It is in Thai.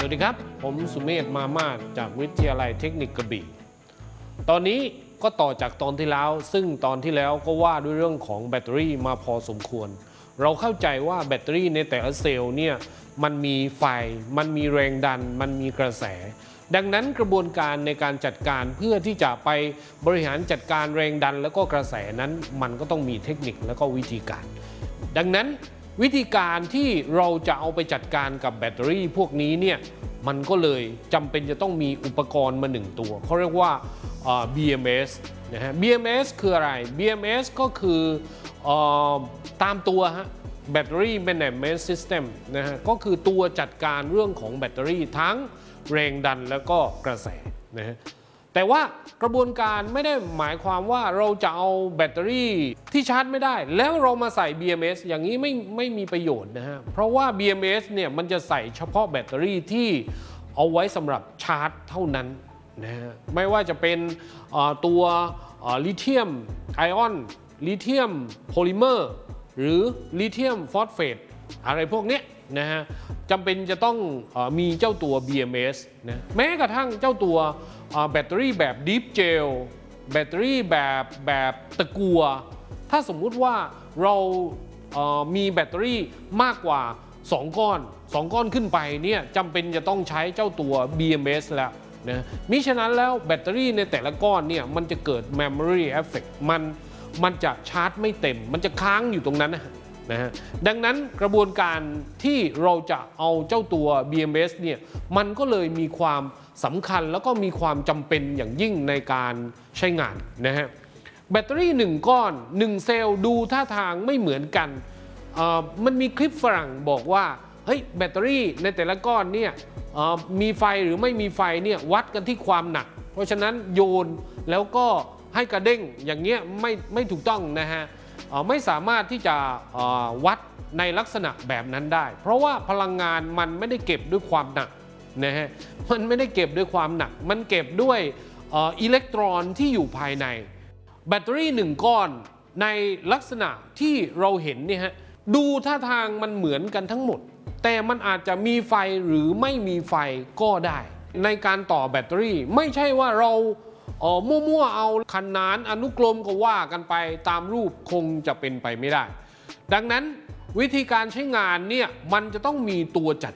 วัสดีครับผมสุเมธมามาศจากวิทยาลัยเทคนิคกระบี่ตอนนี้ก็ต่อจากตอนที่แล้วซึ่งตอนที่แล้วก็ว่าด้วยเรื่องของแบตเตอรี่มาพอสมควรเราเข้าใจว่าแบตเตอรี่ในแต่ละเซลล์เนี่ยมันมีไฟมันมีแรงดันมันมีกระแสดังนั้นกระบวนการในการจัดการเพื่อที่จะไปบริหารจัดการแรงดันแล้วก็กระแสนั้นมันก็ต้องมีเทคนิคแล้วก็วิธีการดังนั้นวิธีการที่เราจะเอาไปจัดการกับแบตเตอรี่พวกนี้เนี่ยมันก็เลยจำเป็นจะต้องมีอุปกรณ์มา1ตัวเขาเรียกว่าBMS นะฮะ BMS คืออะไร BMS ก็คือตามตัวฮะ Battery Management System นะฮะก็คือตัวจัดการเรื่องของแบตเตอรี่ทั้งแรงดันแล้วก็กระแสนะฮะแต่ว่ากระบวนการไม่ได้หมายความว่าเราจะเอาแบตเตอรี่ที่ชาร์จไม่ได้แล้วเรามาใส่ BMS อย่างนี้ไม่มีประโยชน์นะฮะเพราะว่า BMS เนี่ยมันจะใส่เฉพาะแบตเตอรี่ที่เอาไว้สำหรับชาร์จเท่านั้นนะฮะไม่ว่าจะเป็นตัวลิเธียมไอออนลิเธียมโพลิเมอร์หรือลิเธียมฟอสเฟตอะไรพวกนี้นะฮะจำเป็นจะต้องมีเจ้าตัว BMS นะแม้กระทั่งเจ้าตัวแบตเตอรี่แบบดิฟเจลแบตเตอรี่แบบตะกัวถ้าสมมุติว่าเรามีแบตเตอรี่มากกว่า2 ก้อนขึ้นไปเนี่ยจำเป็นจะต้องใช้เจ้าตัว BMS แล้วนะมิฉะนั้นแล้วแบตเตอรี่ในแต่ละก้อนเนี่ยมันจะเกิด memory effect มันจะชาร์จไม่เต็มมันจะค้างอยู่ตรงนั้นนะฮะดังนั้นกระบวนการที่เราจะเอาเจ้าตัว BMS เนี่ยมันก็เลยมีความสำคัญแล้วก็มีความจำเป็นอย่างยิ่งในการใช้งานนะฮะแบตเตอรี่1 ก้อน1 เซลล์ดูท่าทางไม่เหมือนกันมันมีคลิปฝรั่งบอกว่าเฮ้ยแบตเตอรี่ในแต่ละก้อนเนี่ยมีไฟหรือไม่มีไฟเนี่ยวัดกันที่ความหนักเพราะฉะนั้นโยนแล้วก็ให้กระเด้งอย่างเงี้ยไม่ถูกต้องนะฮะไม่สามารถที่จะวัดในลักษณะแบบนั้นได้เพราะว่าพลังงานมันไม่ได้เก็บด้วยความหนักนะฮะมันไม่ได้เก็บด้วยความหนักมันเก็บด้วยอิเล็กตรอนที่อยู่ภายในแบตเตอรี่1 ก้อนในลักษณะที่เราเห็นเนี่ยฮะดูท่าทางมันเหมือนกันทั้งหมดแต่มันอาจจะมีไฟหรือไม่มีไฟก็ได้ในการต่อแบตเตอรี่ไม่ใช่ว่าเรามั่วๆเอาขนานอนุกรมก็ว่ากันไปตามรูปคงจะเป็นไปไม่ได้ดังนั้นวิธีการใช้งานเนี่ยมันจะต้องมีตัวจัด